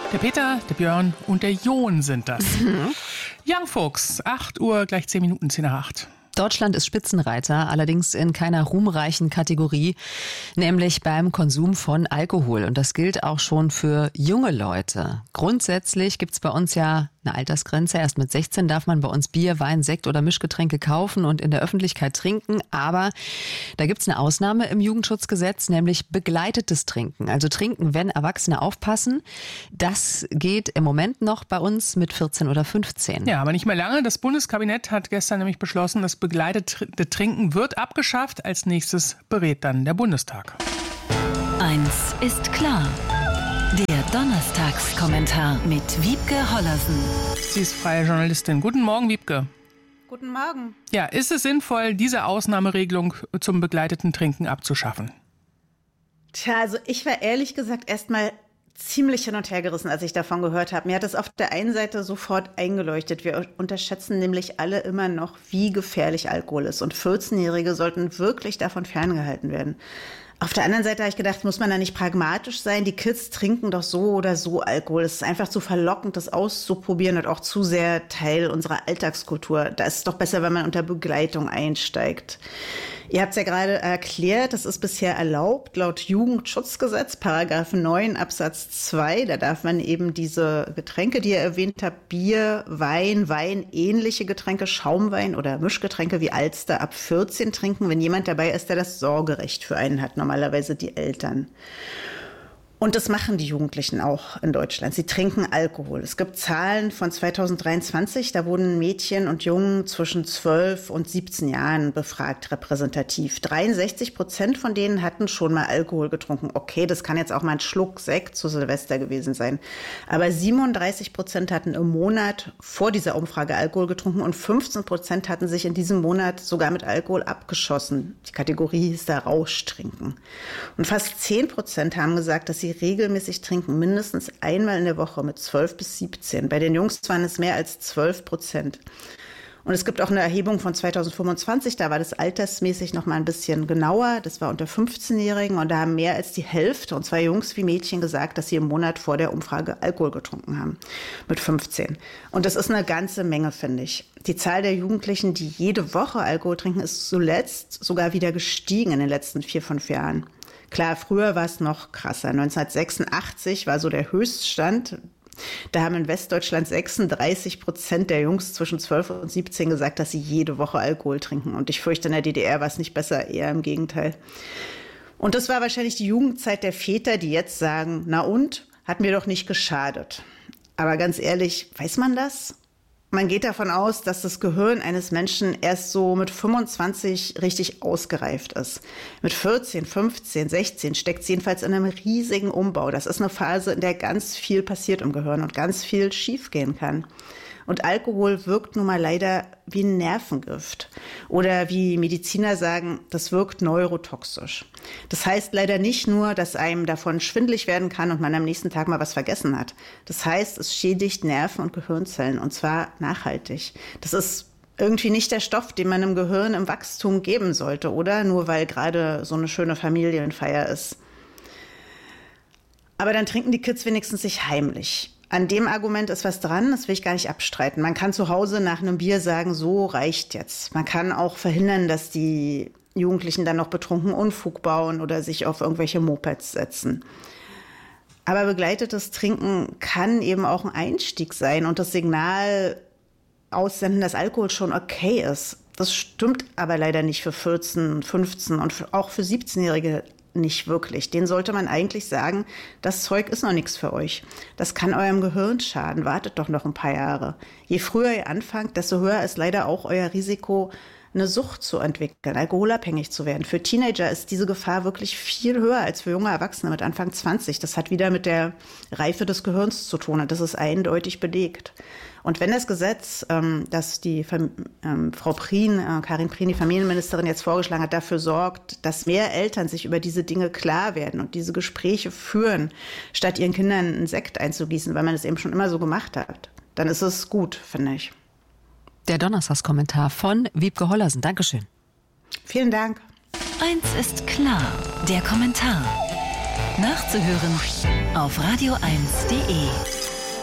Der Peter, der Björn und der Jon sind das. Young Folks, 8 Uhr, gleich 10 Minuten, 10 nach 8. Deutschland ist Spitzenreiter, allerdings in keiner ruhmreichen Kategorie, nämlich beim Konsum von Alkohol. Und das gilt auch schon für junge Leute. Grundsätzlich gibt's bei uns ja eine Altersgrenze. Erst mit 16 darf man bei uns Bier, Wein, Sekt oder Mischgetränke kaufen und in der Öffentlichkeit trinken. Aber da gibt's eine Ausnahme im Jugendschutzgesetz, nämlich begleitetes Trinken. Also trinken, wenn Erwachsene aufpassen. Das geht im Moment noch bei uns mit 14 oder 15. Ja, aber nicht mehr lange. Das Bundeskabinett hat gestern nämlich beschlossen, das begleitete Trinken wird abgeschafft. Als nächstes berät dann der Bundestag. Eins ist klar. Der Donnerstagskommentar mit Wiebke Hollersen. Sie ist freie Journalistin. Guten Morgen, Wiebke. Guten Morgen. Ja, ist es sinnvoll, diese Ausnahmeregelung zum begleiteten Trinken abzuschaffen? Tja, also ich war ehrlich gesagt erstmal ziemlich hin und her gerissen, als ich davon gehört habe. Mir hat es auf der einen Seite sofort eingeleuchtet. Wir unterschätzen nämlich alle immer noch, wie gefährlich Alkohol ist. Und 14-Jährige sollten wirklich davon ferngehalten werden. Auf der anderen Seite habe ich gedacht, muss man da nicht pragmatisch sein? Die Kids trinken doch so oder so Alkohol. Es ist einfach zu verlockend, das auszuprobieren und auch zu sehr Teil unserer Alltagskultur. Da ist es doch besser, wenn man unter Begleitung einsteigt. Ihr habt es ja gerade erklärt, das ist bisher erlaubt, laut Jugendschutzgesetz, Paragraph 9 Absatz 2. Da darf man eben diese Getränke, die ihr erwähnt habt, Bier, Wein, ähnliche Getränke, Schaumwein oder Mischgetränke wie Alster ab 14 trinken, wenn jemand dabei ist, der das Sorgerecht für einen hat, normalerweise die Eltern. Und das machen die Jugendlichen auch in Deutschland. Sie trinken Alkohol. Es gibt Zahlen von 2023, da wurden Mädchen und Jungen zwischen 12 und 17 Jahren befragt, repräsentativ. 63% von denen hatten schon mal Alkohol getrunken. Okay, das kann jetzt auch mal ein Schluck Sekt zu Silvester gewesen sein. Aber 37% hatten im Monat vor dieser Umfrage Alkohol getrunken und 15% hatten sich in diesem Monat sogar mit Alkohol abgeschossen. Die Kategorie hieß da Rauschtrinken. Und fast 10% haben gesagt, dass sie regelmäßig trinken, mindestens einmal in der Woche mit 12 bis 17. Bei den Jungs waren es mehr als 12%. Und es gibt auch eine Erhebung von 2025, da war das altersmäßig noch mal ein bisschen genauer. Das war unter 15-Jährigen und da haben mehr als die Hälfte, und zwar Jungs wie Mädchen, gesagt, dass sie im Monat vor der Umfrage Alkohol getrunken haben, mit 15. Und das ist eine ganze Menge, finde ich. Die Zahl der Jugendlichen, die jede Woche Alkohol trinken, ist zuletzt sogar wieder gestiegen in den letzten 4-5 Jahren. Klar, früher war es noch krasser. 1986 war so der Höchststand. Da haben in Westdeutschland 36% der Jungs zwischen 12 und 17 gesagt, dass sie jede Woche Alkohol trinken. Und ich fürchte, in der DDR war es nicht besser, eher im Gegenteil. Und das war wahrscheinlich die Jugendzeit der Väter, die jetzt sagen, na und, hat mir doch nicht geschadet. Aber ganz ehrlich, weiß man das? Man geht davon aus, dass das Gehirn eines Menschen erst so mit 25 richtig ausgereift ist. Mit 14, 15, 16 steckt es jedenfalls in einem riesigen Umbau. Das ist eine Phase, in der ganz viel passiert im Gehirn und ganz viel schiefgehen kann. Und Alkohol wirkt nun mal leider wie ein Nervengift. Oder wie Mediziner sagen, das wirkt neurotoxisch. Das heißt leider nicht nur, dass einem davon schwindelig werden kann und man am nächsten Tag mal was vergessen hat. Das heißt, es schädigt Nerven und Gehirnzellen und zwar nachhaltig. Das ist irgendwie nicht der Stoff, den man im Gehirn im Wachstum geben sollte, oder? Nur weil gerade so eine schöne Familienfeier ist. Aber dann trinken die Kids wenigstens sich heimlich. An dem Argument ist was dran, das will ich gar nicht abstreiten. Man kann zu Hause nach einem Bier sagen, so reicht jetzt. Man kann auch verhindern, dass die Jugendlichen dann noch betrunken Unfug bauen oder sich auf irgendwelche Mopeds setzen. Aber begleitetes Trinken kann eben auch ein Einstieg sein und das Signal aussenden, dass Alkohol schon okay ist. Das stimmt aber leider nicht für 14, 15 und auch für 17-Jährige nicht wirklich. Denen sollte man eigentlich sagen, das Zeug ist noch nichts für euch. Das kann eurem Gehirn schaden. Wartet doch noch ein paar Jahre. Je früher ihr anfangt, desto höher ist leider auch euer Risiko, eine Sucht zu entwickeln, alkoholabhängig zu werden. Für Teenager ist diese Gefahr wirklich viel höher als für junge Erwachsene mit Anfang 20. Das hat wieder mit der Reife des Gehirns zu tun und das ist eindeutig belegt. Und wenn das Gesetz, das die Frau Prien, Karin Prien, die Familienministerin, jetzt vorgeschlagen hat, dafür sorgt, dass mehr Eltern sich über diese Dinge klar werden und diese Gespräche führen, statt ihren Kindern einen Sekt einzugießen, weil man es eben schon immer so gemacht hat, dann ist es gut, finde ich. Der Donnerstagskommentar von Wiebke Hollersen. Dankeschön. Vielen Dank. Eins ist klar, der Kommentar. Nachzuhören auf radio1.de.